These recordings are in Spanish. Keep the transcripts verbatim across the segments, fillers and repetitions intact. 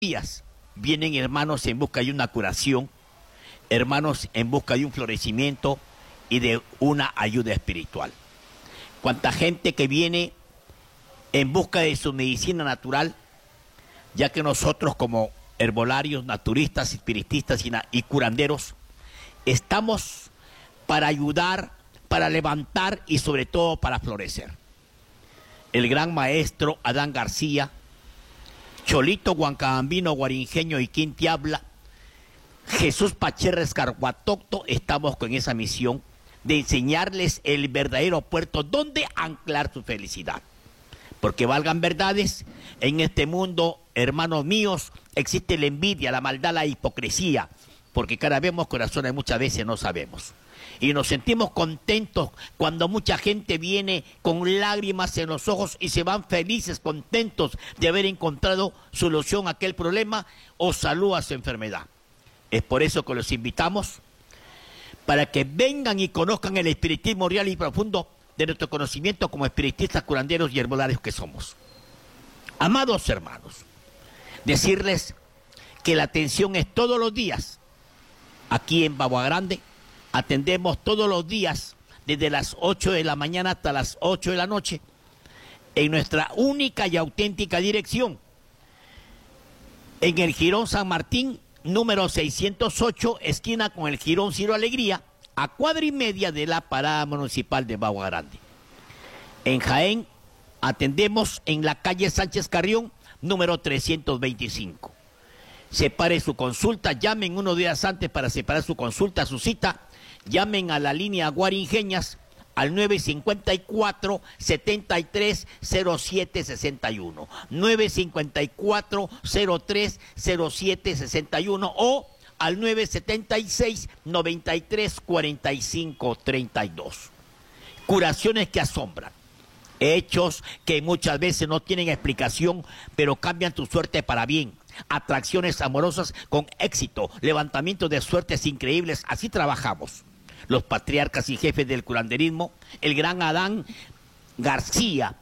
días vienen hermanos en busca de una curación, hermanos en busca de un florecimiento y de una ayuda espiritual. Cuánta gente que viene en busca de su medicina natural, ya que nosotros como herbolarios, naturistas, espiritistas y, y curanderos, estamos para ayudar, para levantar y sobre todo para florecer. El gran maestro Adán García, Cholito Huancabambino, Guarinjeño y Quintiabla, Jesús Pacherres Carhuatocto, estamos con esa misión de enseñarles el verdadero puerto donde anclar su felicidad. Porque valgan verdades, en este mundo, hermanos míos, existe la envidia, la maldad, la hipocresía, porque cara vemos, corazones muchas veces no sabemos. Y nos sentimos contentos cuando mucha gente viene con lágrimas en los ojos y se van felices, contentos de haber encontrado solución a aquel problema o salud a su enfermedad. Es por eso que los invitamos para que vengan y conozcan el espiritismo real y profundo de nuestro conocimiento como espiritistas, curanderos y herbolarios que somos. Amados hermanos, decirles que la atención es todos los días. Aquí en Bagua Grande atendemos todos los días desde las ocho de la mañana hasta las ocho de la noche en nuestra única y auténtica dirección, en el Jirón San Martín, número seiscientos ocho, esquina con el Jirón Ciro Alegría, a cuadra y media de la parada municipal de Bagua Grande. En Jaén atendemos en la calle Sánchez Carrión, número trescientos veinticinco. Separe su consulta, llamen unos días antes para separar su consulta, su cita. Llamen a la línea Guarinjeñas al nueve cinco cuatro, siete tres cero siete seis uno, nueve cinco cuatro, cero tres cero siete seis uno o al nueve siete seis, noventa y tres, cuarenta y cinco, treinta y dos. Curaciones que asombran, hechos que muchas veces no tienen explicación, pero cambian tu suerte para bien. Atracciones amorosas con éxito, levantamientos de suertes increíbles, así trabajamos. Los patriarcas y jefes del curanderismo, el gran Adán García.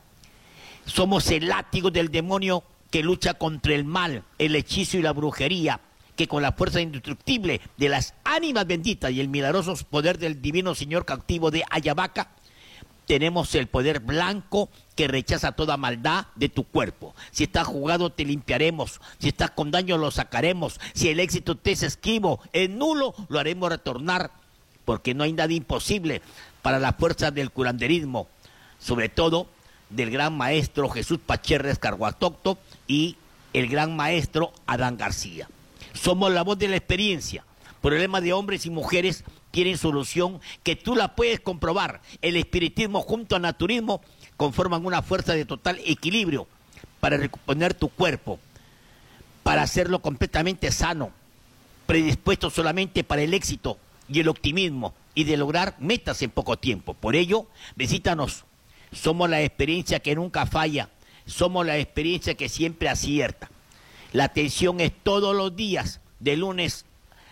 Somos el látigo del demonio que lucha contra el mal, el hechizo y la brujería, que con la fuerza indestructible de las ánimas benditas y el milagroso poder del divino Señor cautivo de Ayabaca, tenemos el poder blanco que rechaza toda maldad de tu cuerpo. Si estás jugado, te limpiaremos. Si estás con daño, lo sacaremos. Si el éxito te es esquivo, es nulo, lo haremos retornar. Porque no hay nada imposible para la fuerza del curanderismo, sobre todo del gran maestro Jesús Pacherres Carhuatocto y el gran maestro Adán García. Somos la voz de la experiencia. Problemas de hombres y mujeres tienen solución que tú la puedes comprobar. El espiritismo junto al naturismo conforman una fuerza de total equilibrio para recomponer tu cuerpo, para hacerlo completamente sano, predispuesto solamente para el éxito y el optimismo y de lograr metas en poco tiempo. Por ello, visítanos. Somos la experiencia que nunca falla. Somos la experiencia que siempre acierta. La atención es todos los días, de lunes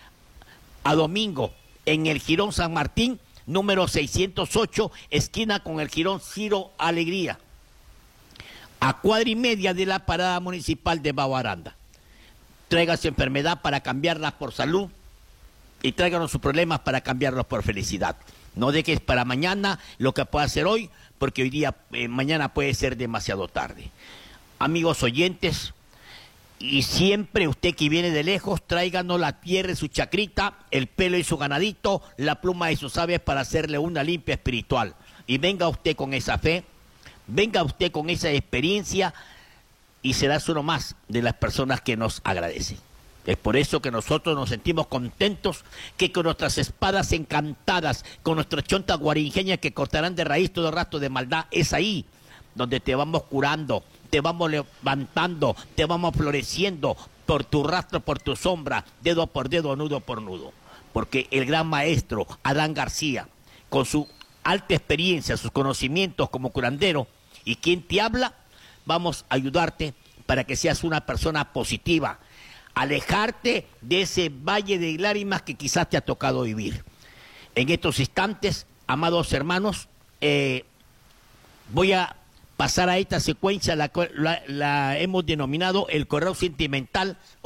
a domingo, en el Jirón San Martín, número seiscientos ocho, esquina con el Jirón Ciro Alegría, a cuadra y media de la parada municipal de Bagua Grande. Traiga su enfermedad para cambiarla por salud y tráiganos sus problemas para cambiarlos por felicidad. No dejes para mañana lo que pueda hacer hoy, porque hoy día, eh, mañana puede ser demasiado tarde. Amigos oyentes, y siempre usted que viene de lejos, tráiganos la tierra y su chacrita, el pelo y su ganadito, la pluma y sus aves para hacerle una limpia espiritual. Y venga usted con esa fe, venga usted con esa experiencia y serás uno más de las personas que nos agradecen. Es por eso que nosotros nos sentimos contentos que con nuestras espadas encantadas, con nuestras chontas guarinjeñas que cortarán de raíz todo rastro de maldad, es ahí donde te vamos curando, te vamos levantando, te vamos floreciendo por tu rastro, por tu sombra, dedo por dedo, nudo por nudo. Porque el gran maestro Adán García, con su alta experiencia, sus conocimientos como curandero, y quien te habla, vamos a ayudarte para que seas una persona positiva, alejarte de ese valle de lágrimas que quizás te ha tocado vivir. En estos instantes, amados hermanos, eh, voy a pasar a esta secuencia, la, cual- la- la hemos denominado el correo sentimental